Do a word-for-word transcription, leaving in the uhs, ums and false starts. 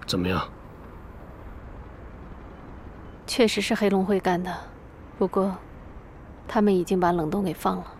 怎么样？ 确实是黑龙会干的，不过他们已经把冷冻给放了。